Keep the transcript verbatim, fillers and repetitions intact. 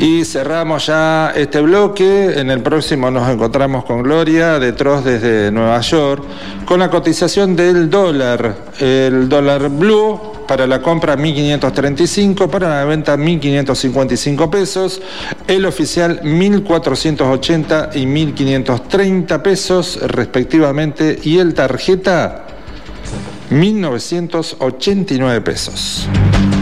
Y cerramos ya este bloque. En el próximo nos encontramos con Gloria de Trost desde Nueva York con la cotización del dólar. El dólar blue para la compra mil quinientos treinta y cinco, para la venta mil quinientos cincuenta y cinco pesos. El oficial mil cuatrocientos ochenta y mil quinientos treinta pesos respectivamente. Y el tarjeta mil novecientos ochenta y nueve pesos.